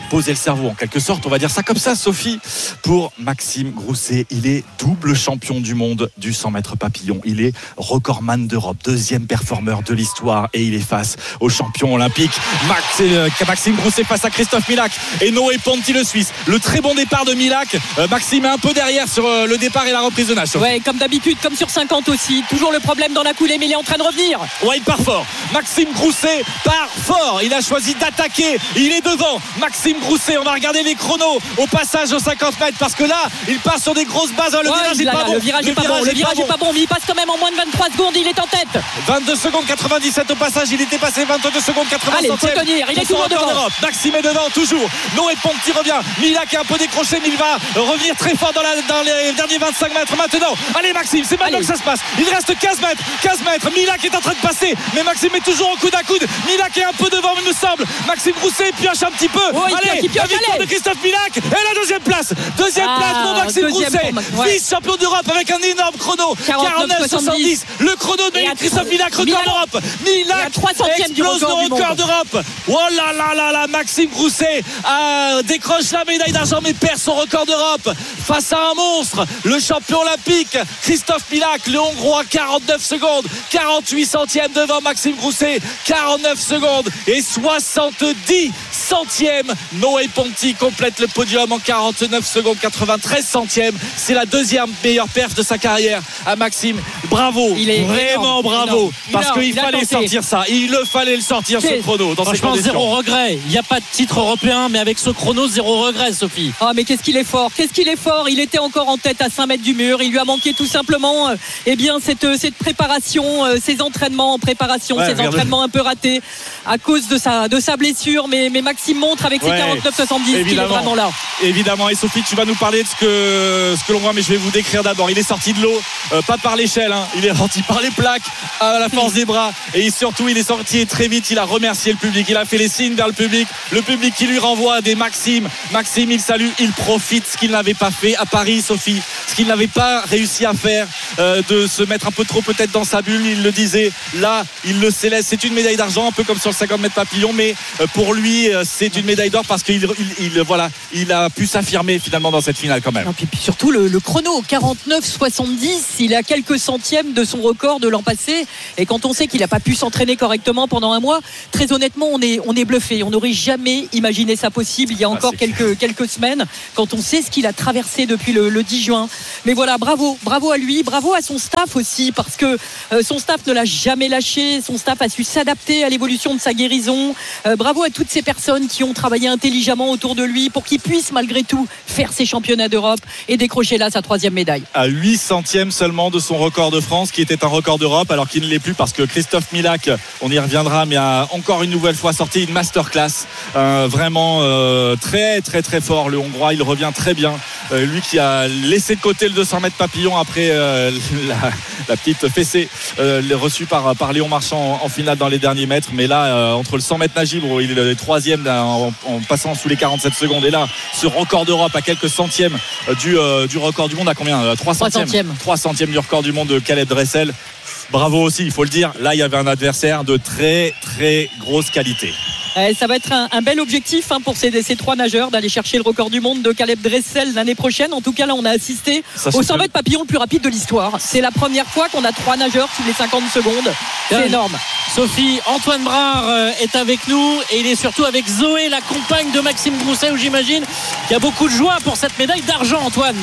poser le cerveau en quelque sorte, on va dire ça comme ça, Sophie, pour Maxime Grousset. Il est double champion du monde du 100 mètres papillon. Il est recordman d'Europe, deuxième performeur de l'histoire, et il est face au champion olympique Maxime Grousset face à Christophe Milak et Noé Ponti, le Suisse. Le très bon départ de Milak. Maxime est un peu derrière sur le départ et la reprise de nage.
Ouais, comme d'habitude, comme sur 50 aussi. Toujours le problème dans la coulée, mais il est en train de revenir.
Ouais, il part fort. Maxime Grousset part fort. Il a choisi d'attaquer. Il est devant. Maxime Grousset. On va regarder les chronos au passage aux 50 mètres parce que là, il passe sur des grosses bases. Le virage est pas bon.
Le virage est pas bon, mais il passe quand même en moins de 23 secondes. Il est en tête.
22 secondes 97 au passage. Il était passé 22 secondes 80.
Allez, faut tenir. Il est toujours devant.
Maxime est devant, toujours. Noé Ponti revient. Milak est un peu décroché, mais il va revenir très fort dans les derniers 25 mètres maintenant. Allez, Maxime, c'est maintenant que ça se passe. Il reste 15 mètres. Milak est en train de passer, mais Maxime est toujours en coude à coude. Milak est un peu devant, il me semble. Maxime Grousset pioche un petit peu. Allez, la victoire de Christophe Milak et la deuxième place. Deuxième place pour Maxime Grousset, vice-champion d'Europe avec un énorme chrono. 49,70. Le chrono de Christophe Milak, record d'Europe. Milak explose le record d'Europe. Oh là là là là, Maxime Grousset décroche la médaille d'argent mais perd son record d'Europe face à un monstre, le champion olympique Christophe Milak, le Hongrois. 49 secondes 48 centièmes devant Maxime Grousset, 49 secondes et 70 centièmes. Noé Ponti complète le podium en 49 secondes 93 centièmes. C'est la deuxième meilleure perf de sa carrière à Maxime. Bravo, vraiment bravo, parce qu'il fallait sortir ça, il fallait le sortir ce chrono dans ces conditions.
Zéro regret, il n'y a pas de titre européen, mais avec ce chrono, zéro regret, Sophie.
Ah, mais qu'est-ce qu'il est fort, il était encore en tête à 5 mètres du mur. Il lui a manqué tout simplement cette préparation, ces entraînements en préparation, ces entraînements un peu ratés à cause de sa blessure, mais Maxime montre avec ses 49,70 qu'il est vraiment là.
Évidemment, et Sophie, tu vas nous parler de ce que l'on voit, mais je vais vous décrire d'abord. Il est sorti de l'eau, pas par l'échelle, il est sorti par les plaques à la force des bras, et surtout il est sorti très vite. Il a remercié le public, il a fait les signes vers le public qui lui renvoie des Maxime, il salue, il profite, ce qu'il n'avait pas fait à Paris, Sophie, ce qu'il n'avait pas réussi à faire, de se mettre un peu trop peut-être dans sa bulle. Il le disait, là il le célèbre, c'est une médaille d'argent un peu comme sur le 50 mètres papillon, mais pour lui c'est une médaille d'or parce qu'il a pu s'affirmer finalement dans cette finale quand même.
Et puis surtout le chrono 49,70, il est à quelques centièmes de son record de l'an passé, et quand on sait qu'il n'a pas pu s'entraîner correctement pendant un mois, très honnêtement on est bluffé. On n'aurait jamais imaginé ça possible il y a encore quelques semaines, quand on sait ce qu'il a traversé depuis le 10 juin. Mais voilà, bravo à lui, bravo à son staff aussi, parce que son staff ne l'a jamais lâché, son staff a su s'adapter à l'évolution de sa guérison. Bravo à toutes ces personnes qui ont travaillé intelligemment autour de lui pour qu'il puisse malgré tout faire ses championnats d'Europe et décrocher là sa 3e médaille.
À 8 centièmes seulement de son record de France, qui était un record d'Europe, alors qu'il ne l'est plus parce que Christophe Milak, on y reviendra, mais a encore une nouvelle fois sorti une masterclass, vraiment très très très fort, le Hongrois. Il revient très bien, lui qui a laissé de côté le 200 mètres papillon après la petite fessée reçue par Léon Marchand en finale dans les derniers mètres, mais là entre le 100 mètres nage libre où il est le 3e en passant sous les 47 secondes, et là ce record d'Europe à quelques centièmes du record du monde, à combien, 3 centièmes du record du monde de Caleb Dressel. Bravo aussi, il faut le dire, là il y avait un adversaire de très très grosse qualité.
Ça va être un bel objectif pour ces 3 nageurs d'aller chercher le record du monde de Caleb Dressel l'année prochaine. En tout cas là on a assisté au 100 mètres papillon le plus rapide de l'histoire. C'est la première fois qu'on a 3 nageurs sous les 50 secondes. C'est énorme.
Sophie, Antoine Brard est avec nous, et il est surtout avec Zoé, la compagne de Maxime Grousset, où j'imagine qu'il y a beaucoup de joie pour cette médaille d'argent, Antoine.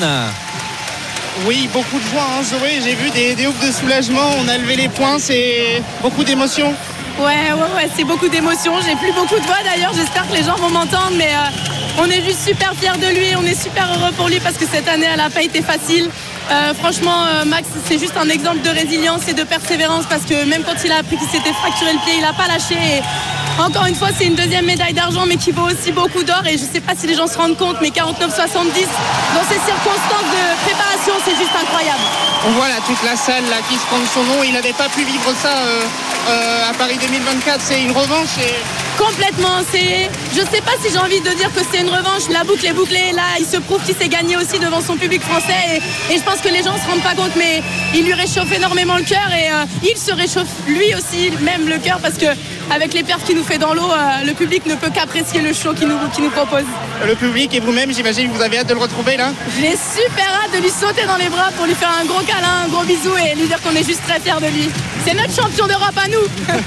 Oui, beaucoup de joie, Zoé. J'ai vu des houppes de soulagement. On a levé les poings, c'est beaucoup d'émotions.
Ouais, c'est beaucoup d'émotions. J'ai plus beaucoup de voix d'ailleurs. J'espère que les gens vont m'entendre, mais on est juste super fiers de lui. On est super heureux pour lui parce que cette année, elle n'a pas été facile. Franchement, Max, c'est juste un exemple de résilience et de persévérance, parce que même quand il a appris qu'il s'était fracturé le pied, il n'a pas lâché. Et encore une fois, c'est une 2e médaille d'argent, mais qui vaut aussi beaucoup d'or. Et je ne sais pas si les gens se rendent compte, mais 49,70 dans ces circonstances de préparation, c'est juste incroyable.
On voit là toute la salle là, qui se prend son nom. Il n'avait pas pu vivre ça à Paris 2024. C'est une revanche. Et
Complètement. Je sais pas si j'ai envie de dire que c'est une revanche. La boucle est bouclée. Là, il se prouve qu'il s'est gagné aussi devant son public français. Et je pense que les gens se rendent pas compte, mais il lui réchauffe énormément le cœur. Et il se réchauffe lui aussi, même le cœur, parce que avec les perfs qu'il nous fait dans l'eau, le public ne peut qu'apprécier le show qu'il nous propose.
Le public et vous-même, j'imagine que vous avez hâte de le retrouver là.
J'ai super hâte de lui sauter dans les bras pour lui faire un gros câlin, un gros bisou et lui dire qu'on est juste très fiers de lui. C'est notre champion d'Europe à nous.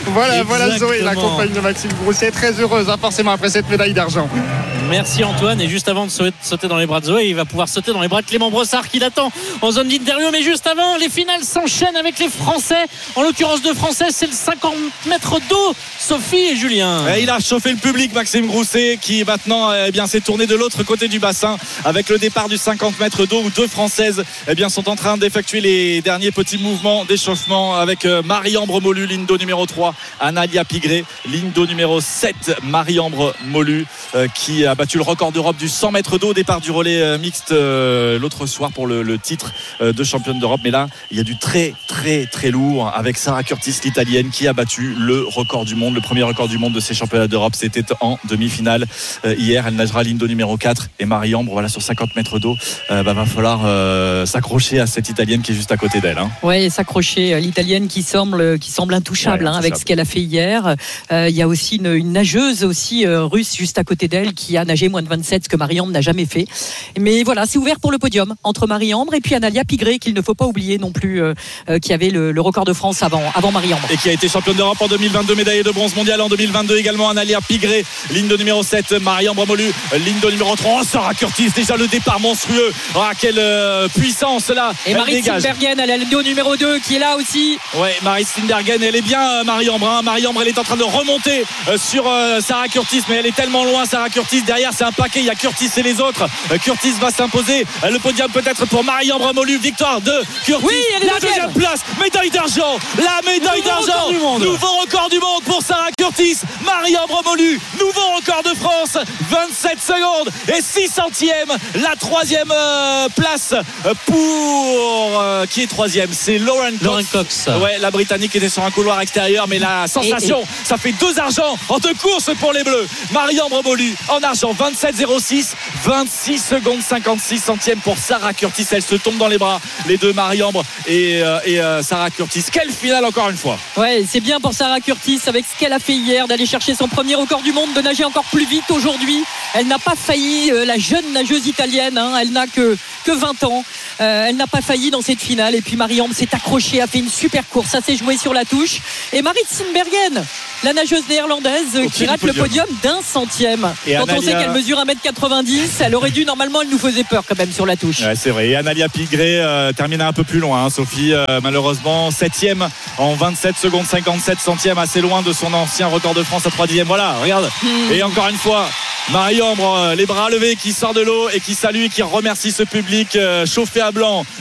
Voilà Zoé, la compagne de Maxime Grousset, très heureuse forcément après cette médaille d'argent.
Merci Antoine. Et juste avant de sauter dans les bras de Zoé, il va pouvoir sauter dans les bras de Clément Brossard qui l'attend en zone d'interview. Mais juste avant, les finales s'enchaînent avec les Français. En l'occurrence de Français, c'est le 50 mètres d'eau. Sophie et Julien.
Il a chauffé le public, Maxime Grousset, qui maintenant s'est tourné de l'autre côté du bassin avec le départ du 50 mètres d'eau où deux Françaises sont en train d'effectuer les derniers petits mouvements d'échauffement avec Marie-Ambre Molu, ligne d'eau numéro 3, Analia Pigré, ligne d'eau numéro 7, Marie-Ambre Molu qui a battu le record d'Europe du 100 mètres d'eau au départ du relais mixte l'autre soir pour le titre de championne d'Europe. Mais là, il y a du très très très lourd avec Sarah Curtis, l'italienne, qui a battu le record du monde, le premier record du monde de ces championnats d'Europe. C'était en demi-finale hier. Elle nagera ligne d'eau numéro 4 et Marie-Ambre, sur 50 mètres d'eau, va falloir s'accrocher à cette italienne qui est juste à côté d'elle.
Ouais, s'accrocher. L'italienne qui semble intouchable, avec ce qu'elle a fait hier. Il y a aussi une nageuse aussi russe juste à côté d'elle qui a nagé moins de 27, ce que Marie-Ambre n'a jamais fait. Mais voilà, c'est ouvert pour le podium entre Marie-Ambre et puis Analia Pigré, qu'il ne faut pas oublier non plus, qui avait le record de France avant Marie-Ambre.
Et qui a été championne d'Europe en 2022, médaillée de bronze mondiale en 2022 également. Analia Pigré, ligne de numéro 7, Marie-Ambre Molu, ligne de numéro 3. Sarah Curtis, déjà le départ monstrueux. Quelle puissance là.
Et Marie Steenbergen, elle a le dos numéro 2 qui est là aussi.
Ouais, Marie Steenbergen, elle est bien Marie-Ambre. Marie-Ambre, elle est en train de remonter sur Sarah Curtis, mais elle est tellement loin, Sarah Curtis. Derrière, c'est un paquet, il y a Curtis et les autres. Curtis va s'imposer. Le podium peut-être pour Marie-Ambre Molu. Victoire de Curtis.
Oui, elle est
la deuxième place. Médaille d'argent. La médaille d'argent. Nouveau record du monde pour Sarah Curtis. Marie-Ambre Molu. Nouveau record de France. 27 secondes et 6 centièmes. La troisième place pour qui est troisième, c'est Lauren
Cox.
Ouais, la Britannique était sur un couloir extérieur, mais la sensation, ça fait 2 argents en 2 courses pour les Bleus. Marie-Ambre Molu en argent, 27,06, 26 secondes 56 centièmes pour Sarah Curtis. Elle se tombe dans les bras, les deux, Marie-Ambre et Sarah Curtis. Quelle finale encore une fois.
Ouais, c'est bien pour Sarah Curtis avec ce qu'elle a fait hier, d'aller chercher son premier record du monde, de nager encore plus vite aujourd'hui. Elle n'a pas failli, la jeune nageuse italienne, elle n'a que 20 ans. Elle n'a pas failli dans cette finale. Et puis Marie-Ambre s'est accrochée, a fait une super course. Ça s'est joué sur la touche. Et Marit Steenbergen, la nageuse néerlandaise, qui rate le podium d'1 centième.
Et
quand on sait qu'elle mesure 1m90, elle aurait dû, normalement, elle nous faisait peur quand même sur la touche.
Ouais, c'est vrai. Et Analia Pigré termine un peu plus loin, Sophie, malheureusement 7ème en 27 secondes 57 centièmes, assez loin de son ancien record de France à 3/10. Voilà, regarde. Et encore une fois, Marie-Ambre, les bras levés, qui sort de l'eau et qui salue et qui remercie ce public chauffé à blanc